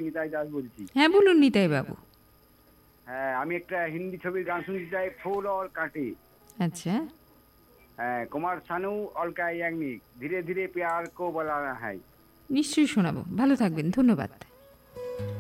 নিতাই দাস বলছি। হ্যাঁ বলুন নিতাই বাবু। হ্যাঁ, আমি একটা হিন্দি ছবির গান শুনতে চাই, ফুল और कांटे। আচ্ছা, হ্যাঁ, কুমার শানু और का याग्निक, धीरे धीरे प्यार को बुलाना है। নিশ্চয়ই শোনাবো। ভালো থাকবেন, ধন্যবাদ।